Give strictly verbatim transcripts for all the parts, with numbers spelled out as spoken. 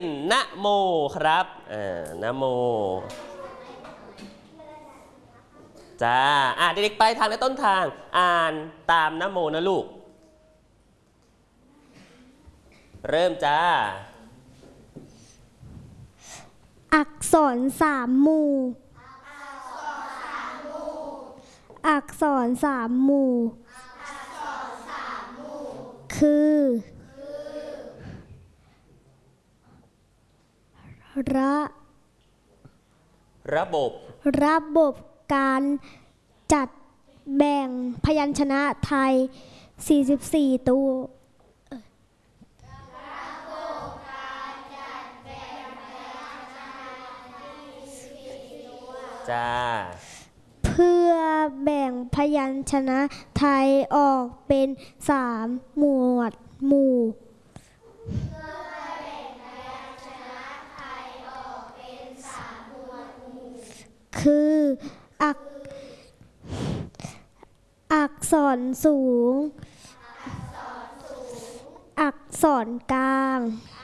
นะโมครับอ่านะโมจ้าอ่าเด็กๆไปทางและต้นทางอ่านตามนะโมนะลูกเริ่มจ้าอักษรสามหมู่อักษรสามหมู่คือระระบบระบบการจัดแบ่งพยัญชนะไทยสี่สิบสี่ตัวจ้าเพื่อแบ่งพยัญชนะไทยออกเป็นสามหมวดหมู่คืออักอักษรสูงอักษรกลาง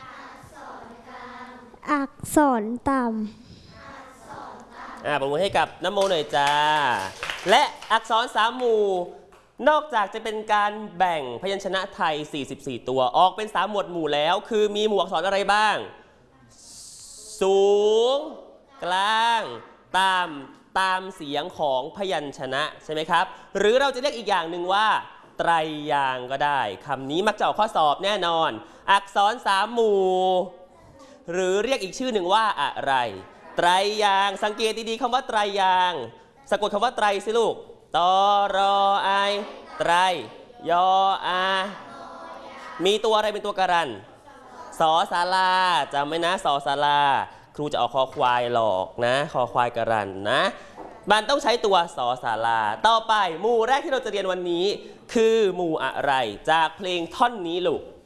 อักษรต่ำอ่าปรบมือให้กับนะโมหน่อยจ้าและอักษรสามหมู่นอกจากจะเป็นการแบ่งพยัญชนะไทยสี่สิบสี่ตัวออกเป็นสามหมวดหมู่แล้วคือมีหมวดอักษรอะไรบ้างสูงกลางต่ำตามเสียงของพยัญชนะใช่ไหมครับหรือเราจะเรียกอีกอย่างหนึ่งว่าไตรยางค์ก็ได้คำนี้มักจะออกข้อสอบแน่นอนอักษรสามหมู่หรือเรียกอีกชื่อหนึ่งว่าอะไรไตรยางค์สังเกตดีๆคำว่าไตรยางค์สะกดคำว่าไตรสิลูกตอรอไอไตรยออามีตัวอะไรเป็นตัวการันสอศาลาจำไว้นะสอศาลาครูจะเอาคอควายหลอกนะคอควายการันนะมันต้องใช้ตัวสอศาลาต่อไปหมู่แรกที่เราจะเรียนวันนี้คือหมู่อะไรจากเพลงท่อนนี้ลูก